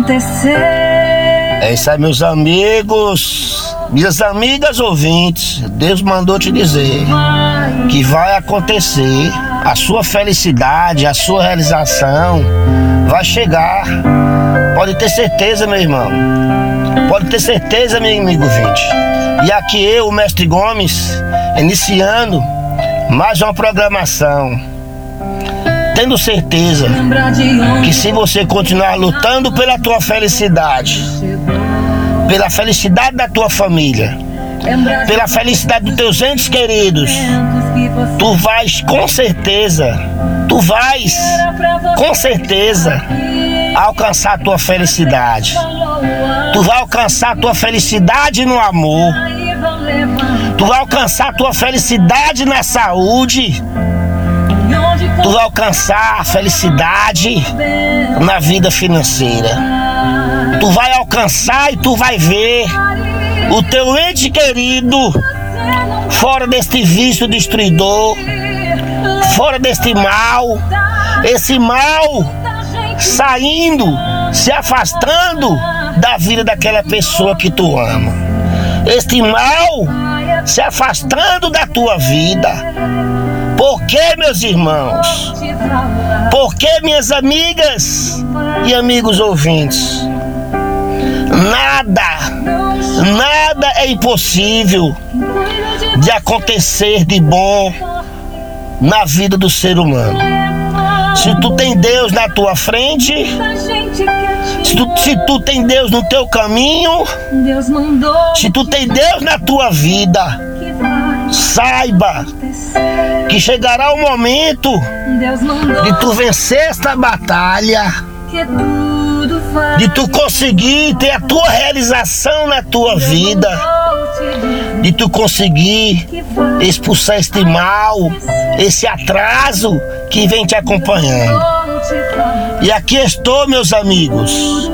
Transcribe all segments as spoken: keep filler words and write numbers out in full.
acontecer. É isso aí, meus amigos, minhas amigas ouvintes. Deus mandou te dizer que vai acontecer. A sua felicidade, a sua realização vai chegar. Pode ter certeza, meu irmão. Pode ter certeza, meu amigo ouvinte. E aqui eu, o Mestre Gomes, iniciando mais uma programação, tendo certeza que se você continuar lutando pela tua felicidade, pela felicidade da tua família, pela felicidade dos teus entes queridos, tu vais com certeza, tu vais com certeza alcançar a tua felicidade. Tu vai alcançar a tua felicidade no amor. Tu vai alcançar a tua felicidade na saúde. Tu vai alcançar a felicidade na vida financeira. Tu vai alcançar e tu vai ver o teu ente querido fora deste vício destruidor, fora deste mal, esse mal saindo, se afastando da vida daquela pessoa que tu ama. Este mal se afastando da tua vida. Por que, meus irmãos? Por que, minhas amigas e amigos ouvintes? Nada, nada é impossível de acontecer de bom na vida do ser humano. Se tu tem Deus na tua frente, se tu, se tu tem Deus no teu caminho, se tu tem Deus na tua vida, saiba que chegará o momento de tu vencer esta batalha, de tu conseguir ter a tua realização na tua vida, de tu conseguir expulsar este mal, esse atraso que vem te acompanhando. E aqui estou, meus amigos,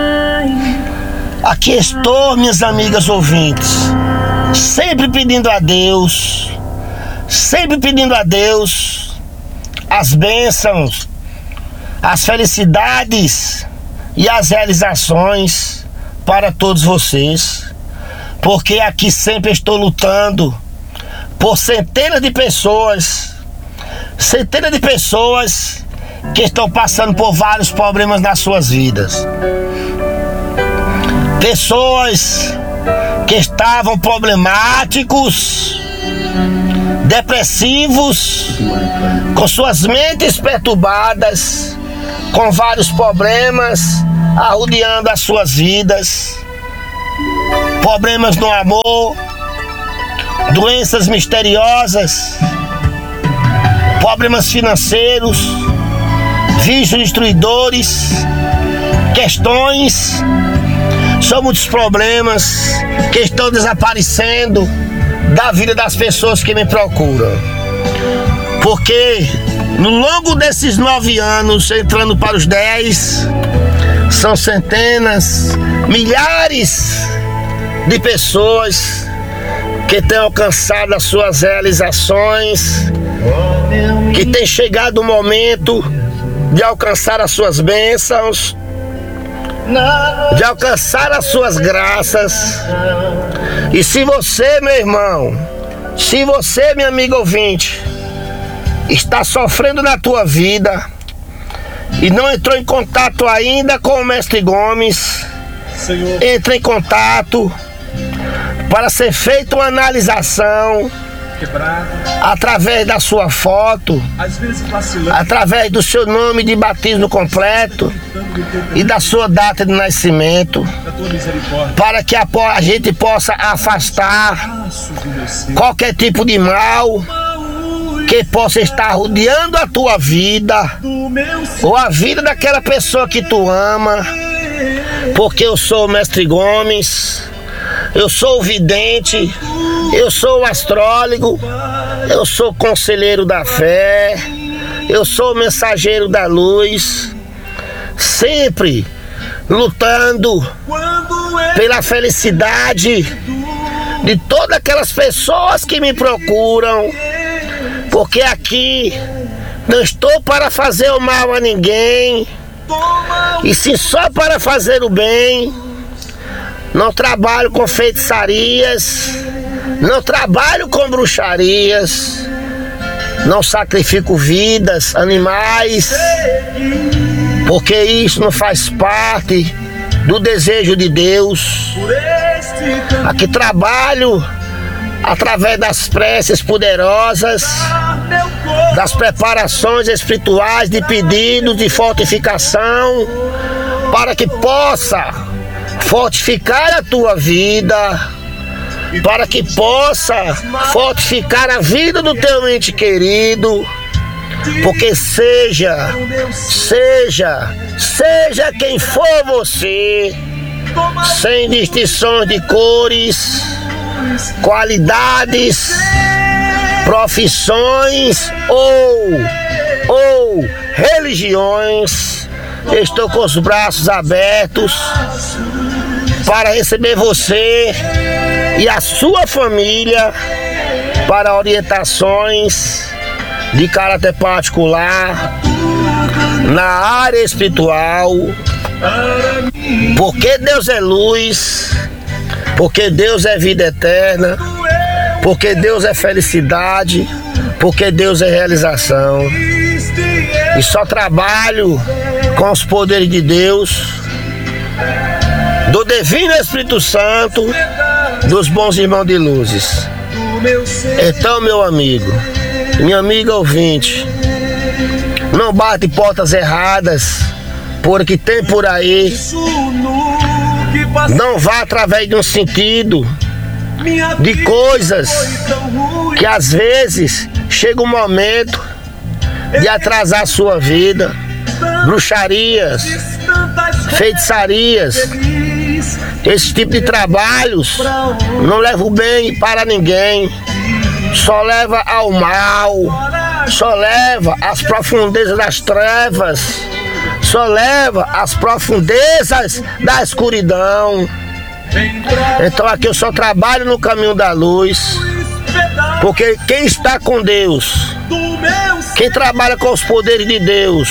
aqui estou, minhas amigas ouvintes, sempre pedindo a Deus, sempre pedindo a Deus as bênçãos, as felicidades e as realizações para todos vocês, porque aqui sempre estou lutando por centenas de pessoas, centenas de pessoas que estão passando por vários problemas nas suas vidas. Pessoas que estavam problemáticos, depressivos, com suas mentes perturbadas, com vários problemas arrodeando as suas vidas, problemas no amor, doenças misteriosas, problemas financeiros, vícios destruidores, questões. São muitos problemas que estão desaparecendo da vida das pessoas que me procuram. Porque no longo desses nove anos, entrando para os dez, são centenas, milhares de pessoas que têm alcançado as suas realizações, que tem chegado o momento de alcançar as suas bênçãos, de alcançar as suas graças. E se você, meu irmão, se você, minha amiga ouvinte, está sofrendo na tua vida e não entrou em contato ainda com o Mestre Gomes, Senhor, entre em contato para ser feita uma analisação quebrado, através da sua foto, às vezes vacilando, através do seu nome de batismo completo e da sua data de nascimento, para que a, a gente possa afastar qualquer tipo de mal que possa estar rodeando a tua vida ou a vida daquela pessoa que tu ama. Porque eu sou o Mestre Gomes, eu sou o vidente, eu sou o astrólogo, eu sou o conselheiro da fé, eu sou o mensageiro da luz, sempre lutando pela felicidade de todas aquelas pessoas que me procuram, porque aqui não estou para fazer o mal a ninguém, e sim só para fazer o bem. Não trabalho com feitiçarias, não trabalho com bruxarias, não sacrifico vidas, animais, porque isso não faz parte do desejo de Deus. Aqui trabalho através das preces poderosas, das preparações espirituais, de pedidos de fortificação, para que possa fortificar a tua vida, para que possa fortificar a vida do teu ente querido, porque seja, seja, seja quem for você, sem distinção de cores, qualidades, profissões ou, ou religiões, estou com os braços abertos para receber você e a sua família para orientações de caráter particular na área espiritual, porque Deus é luz, porque Deus é vida eterna, porque Deus é felicidade, porque Deus é realização. E só trabalho com os poderes de Deus, do Divino Espírito Santo, dos bons irmãos de luzes. Então, meu amigo, minha amiga ouvinte, não bate portas erradas, porque tem por aí. Não vá através de um sentido de coisas que às vezes chega um momento de atrasar a sua vida. Bruxarias, feitiçarias, esse tipo de trabalhos não leva o bem para ninguém, só leva ao mal, só leva às profundezas das trevas, só leva às profundezas da escuridão. Então aqui eu só trabalho no caminho da luz, porque quem está com Deus, quem trabalha com os poderes de Deus,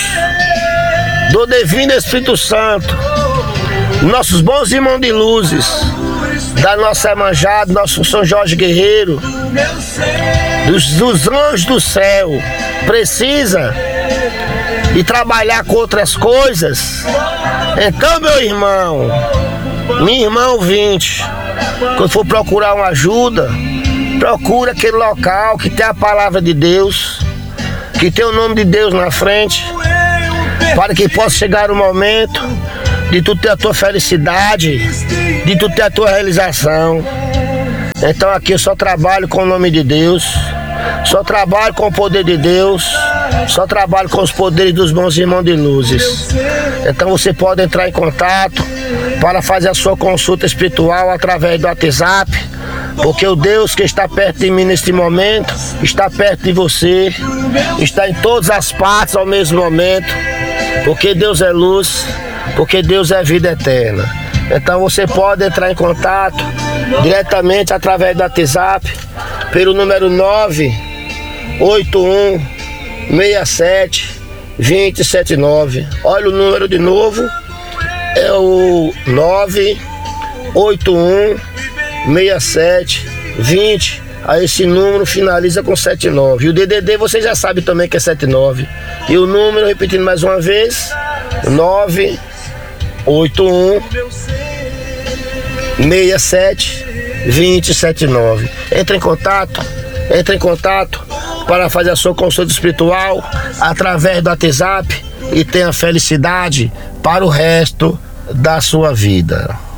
do Divino Espírito Santo, nossos bons irmãos de luzes, da nossa Iemanjá, do nosso São Jorge Guerreiro, dos, dos anjos do céu, precisa de trabalhar com outras coisas. Então, meu irmão, minha irmã ouvinte, quando for procurar uma ajuda, procura aquele local que tem a palavra de Deus, que tem o nome de Deus na frente, para que possa chegar o momento de tu ter a tua felicidade, de tu ter a tua realização. Então aqui eu só trabalho com o nome de Deus, só trabalho com o poder de Deus, só trabalho com os poderes dos bons irmãos de luzes. Então você pode entrar em contato para fazer a sua consulta espiritual através do WhatsApp, porque o Deus que está perto de mim neste momento, está perto de você, está em todas as partes ao mesmo momento, porque Deus é luz, porque Deus é vida eterna. Então você pode entrar em contato diretamente através do WhatsApp pelo número nove oito um seis sete dois zero sete nove. Olha o número de novo, é o nove oito um seis sete dois zero. Aí esse número finaliza com setenta e nove. E o D D D você já sabe também que é setenta e nove. E o número, repetindo mais uma vez, nove oito um seis sete dois zero sete nove. Entre em contato, entre em contato para fazer a sua consulta espiritual através do WhatsApp e tenha felicidade para o resto da sua vida.